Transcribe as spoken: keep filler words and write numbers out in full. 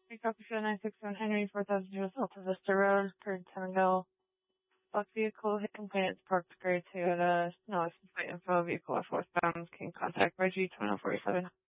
Three copy field nine six one Henry, four thousand two Alta Vista Road, per Tennendale. Block vehicle hit complainants parked grade two at a no license plate info vehicle off westbound. Can contact Reggie twenty oh forty-seven.